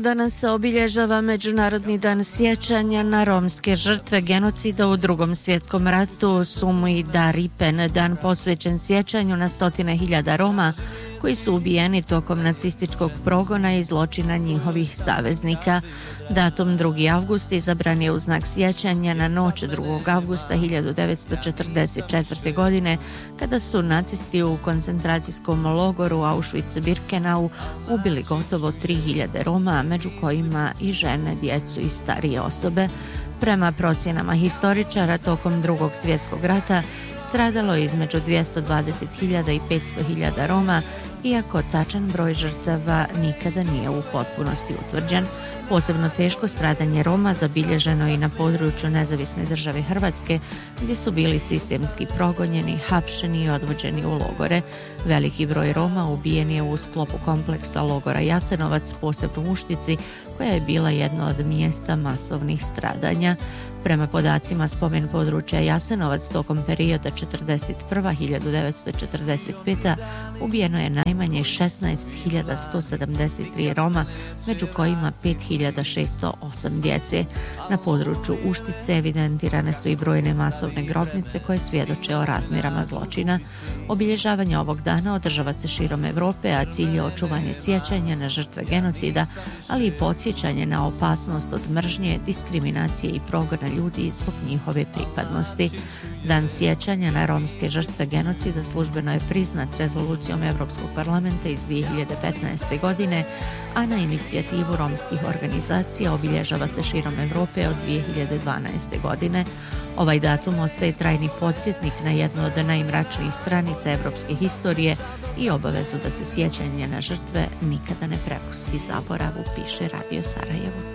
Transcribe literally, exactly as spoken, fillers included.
Danas se obilježava Međunarodni dan sjećanja na romske žrtve genocida u Drugom svjetskom ratu. Sumui Daripen, dan posvećen sjećanju na stotine hiljada Roma koji su ubijeni tokom nacističkog progona i zločina njihovih saveznika. Datum drugi avgust izabran je u znak sjećanja na noć drugog avgusta hiljadu devetsto četrdeset četvrte. godine, kada su nacisti u koncentracijskom logoru Auschwitz-Birkenau ubili gotovo tri hiljade Roma, među kojima i žene, djecu i starije osobe. Prema procjenama historičara, tokom Drugog svjetskog rata stradalo je između dvjesto dvadeset hiljada i petsto hiljada Roma, iako tačan broj žrtava nikada nije u potpunosti utvrđen. Posebno teško stradanje Roma zabilježeno je i na području nezavisne države Hrvatske, gdje su bili sistemski progonjeni, hapšeni i odvođeni u logore. Veliki broj Roma ubijen je u sklopu kompleksa logora Jasenovac, posebno u Uštici, koja je bila jedno od mjesta masovnih stradanja. Prema podacima spomen područja Jasenovac tokom perioda četrdeset prva do hiljadu devetsto četrdeset peta. ubijeno je najmanje šesnaest hiljada sto sedamdeset tri Roma, među kojima pet hiljada šesto osam djece. Na području Uštice evidentirane su i brojne masovne grobnice koje svjedoče o razmjerama zločina. Obilježavanje ovog dana održava se širom Europe, a cilj je očuvanje sjećanja na žrtve genocida, ali i podsjećanje na opasnost od mržnje, diskriminacije i progona ljudi zbog njihove pripadnosti. Dan sjećanja na romske žrtve genocida službeno je priznat rezolucijom Europskog parlamenta iz dvije hiljade petnaeste. godine, a na inicijativu romskih organizacija obilježava se širom Europe od dvije hiljade dvanaeste. godine. Ovaj datum ostaje trajni podsjetnik na jednu od najmračnijih stranica europske historije i obavezu da se sjećanje na žrtve nikada ne prepusti zaboravu, piše Radio Sarajevo.